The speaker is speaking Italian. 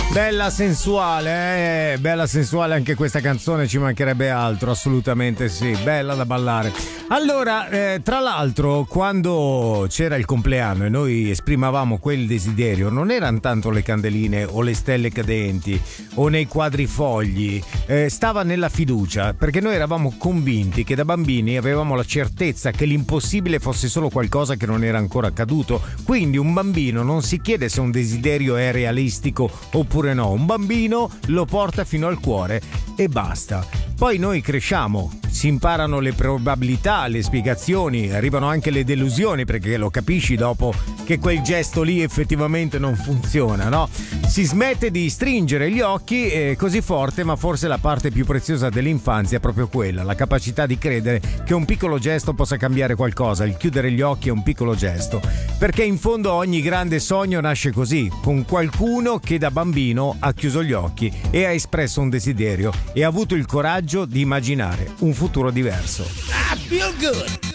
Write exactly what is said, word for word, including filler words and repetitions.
Bella sensuale, eh? Bella sensuale anche questa canzone, ci mancherebbe altro, assolutamente sì, bella da ballare. Allora, eh, tra l'altro, quando c'era il compleanno e noi esprimavamo quel desiderio, non erano tanto le candeline o le stelle cadenti o nei quadrifogli, eh, stava nella fiducia, perché noi eravamo convinti che da bambini avevamo la certezza che l'impossibile fosse solo qualcosa che non era ancora accaduto. Quindi un bambino non si chiede se un desiderio è realistico oppure no, un bambino lo porta fino al cuore e basta. Poi noi cresciamo, si imparano le probabilità, le spiegazioni, arrivano anche le delusioni, perché lo capisci dopo che quel gesto lì effettivamente non funziona, no? Si smette di stringere gli occhi eh, così forte, ma forse la parte più preziosa dell'infanzia è proprio quella, la capacità di credere che un piccolo gesto possa cambiare qualcosa. Il chiudere gli occhi è un piccolo gesto, perché in fondo ogni grande sogno nasce così, con qualcuno che da bambino ha chiuso gli occhi e ha espresso un desiderio e ha avuto il coraggio di immaginare un futuro diverso. I feel good.